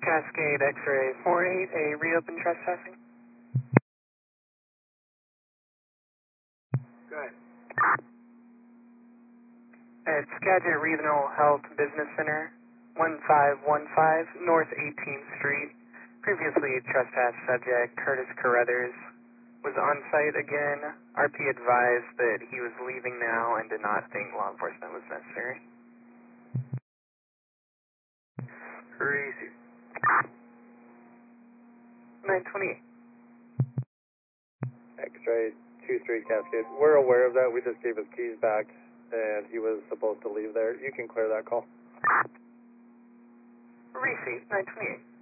Cascade X-ray 48, a reopen trespassing. Go ahead. At Skagit Regional Health Business Center, 1515 North 18th Street. Previously trespass subject Curtis Carruthers was on site again. RP advised that he was leaving now and did not think law enforcement was necessary. Crazy. 928. X-ray 2 Street Cascade. We're aware of that. We just gave his keys back, and he was supposed to leave there. You can clear that call. Receipt 928.